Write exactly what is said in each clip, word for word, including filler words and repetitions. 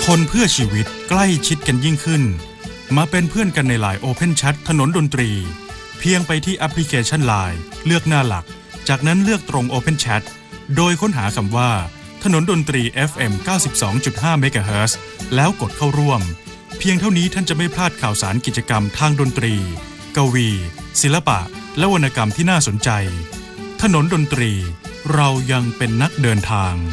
คนเพื่อชีวิตใกล้ชิดกันยิ่งขึ้นมาเป็นเพื่อนกันในไลน์ Open Chat ถนนดนตรีเพียงไปที่แอปพลิเคชัน ไลน์ เลือกหน้าหลักจากนั้นเลือกตรง Open Chat โดยค้นหาคำว่าถนนดนตรี เอฟ เอ็ม เก้าสิบสองจุดห้า เมกะเฮิรตซ์แล้วกดเข้าร่วมเพียงเท่านี้ท่านจะไม่พลาดข่าวสารกิจกรรมทางดนตรีกวีศิลปะและวรรณกรรมที่น่าสนใจถนนดนตรีเรายังเป็นนักเดินทาง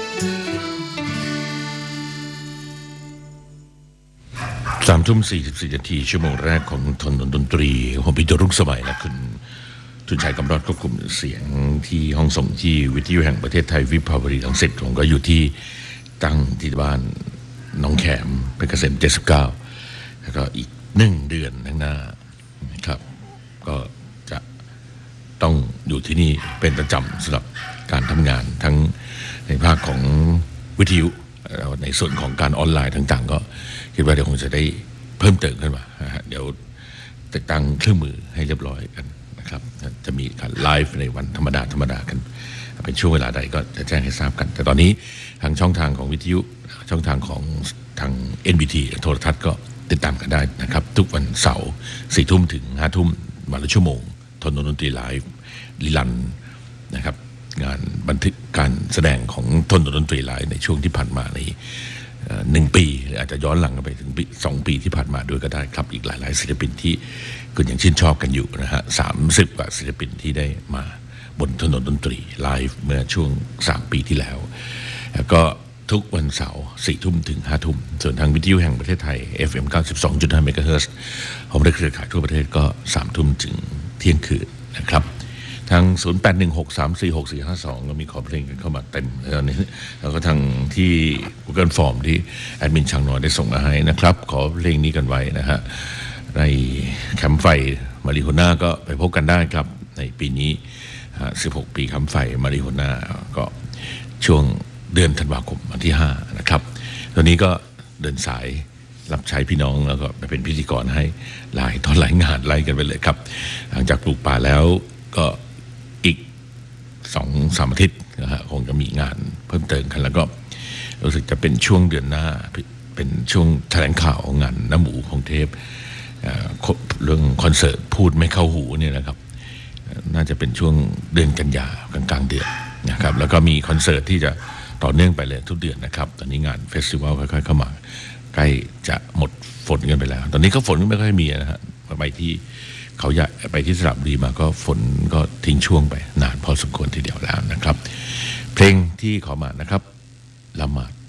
สามทุ่มสี่สิบสี่นาทีชั่วโมงแรกของถนนดนตรีผมพิจรุ่งสมัยและคุณทุนชัยกำรอดควบคุมเสียงที่ห้องส่งที่วิทยุแห่งประเทศไทยวิภาวดีรังสิตผมก็อยู่ที่ตั้งที่บ้านน้องแขมเป็นเกษมเจ็ดสิบเก้าแล้วก็อีกหนึ่งเดือนข้างหน้านะครับก็จะต้องอยู่ที่นี่เป็นประจำสำหรับการทำงานทั้งในภาคของวิทยุในส่วนของการออนไลน์ต่างๆก็คิดว่าเดี๋ยวคงจะได้เพิ่มเติมขึ้นมาเดี๋ยวติดตั้งเครื่องมือให้เรียบร้อยกันนะครับจะมีการไลฟ์ในวันธรรมดาธรรมดากันเป็นช่วงเวลาใดก็จะแจ้งให้ทราบกันแต่ตอนนี้ทางช่องทางของวิทยุช่องทางของทาง เอ็น บี ที โทรทัศน์ก็ติดตามกันได้นะครับทุกวันเสาร์สี่ทุ่มถึงห้าทุ่มวันละชั่วโมงถนนดนตรีไลฟ์ลีลันนะครับงานบันทึกการแสดงของถนนดนตรีไลฟ์ในช่วงที่ผ่านมาในหนึ่งปีหรืออาจจะย้อนหลังไปถึงสองปีที่ผ่านมาด้วยก็ได้ครับอีกหลายๆศิลปินที่คุณยังชื่นชอบกันอยู่นะฮะสามสิบกว่าศิลปินที่ได้มาบนถนนดนตรีไลฟ์เมื่อช่วงสามปีที่แล้วแล้วก็ทุกวันเสาร์สี่ทุ่มถึงห้าทุ่มส่วนทางวิทยุแห่งประเทศไทย เอฟ เอ็ม เก้าสิบสองจุดห้า เมกะเฮิรตซ์ของเครือข่ายทั่วประเทศก็สามทุ่มถึงเที่ยงคืนนะครับทางศูนย์ แปด หนึ่ง หก สาม สี่ หก สี่ ห้า สองก็มีขอเพลงกันเข้ามาเต็มตอนนี้แล้วก็ทางที่ Google Form ที่แอดมินช่างน้อยได้ส่งมาให้นะครับขอเพลงนี้กันไว้นะฮะในแคมป์ไฟมาริโฮน่าก็ไปพบกันได้ครับในปีนี้สิบหกปีแคมป์ไฟมาริโฮน่าก็ช่วงเดือนธันวาคมวันที่ห้านะครับตอนนี้ก็เดินสายรับใช้พี่น้องแล้วก็ไปเป็นพิธีกรให้หลายตอนหลายงานไล่กันไปเลยครับหลังจากปลูกป่าแล้วก็อีกสองสามอาทิตย์นะฮะคงจะมีงานเพิ่มเติมกันแล้วก็รู้สึกจะเป็นช่วงเดือนหน้าเป็นช่วงแถลงข่าวงานน้ำหมูของเทพเรื่องคอนเสิร์ตพูดไม่เข้าหูเนี่ยนะครับน่าจะเป็นช่วงเดือนกันยากลางกลางเดือนนะครับแล้วก็มีคอนเสิร์ตที่จะต่อเนื่องไปเลยทุกเดือนนะครับตอนนี้งานเฟสติวัลค่อยๆเข้ามาใกล้จะหมดฝนกันไปแล้วตอนนี้ก็ฝนก็ไม่ค่อยมีนะฮะไปที่เขาใหญ่ไปที่สระบุรีมาก็ฝนก็ทิ้งช่วงไปนานพอสมควรทีเดียวแล้วนะครับเพลงที่ขอมานะครับละหมาด